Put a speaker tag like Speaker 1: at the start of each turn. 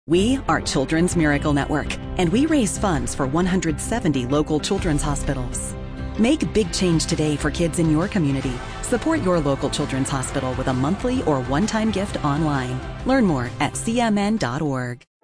Speaker 1: We are Children's Miracle Network, and we raise funds for 170 local children's hospitals. Make big change today for kids in your community. Support your local children's hospital with a monthly or one-time gift online. Learn more at cmn.org.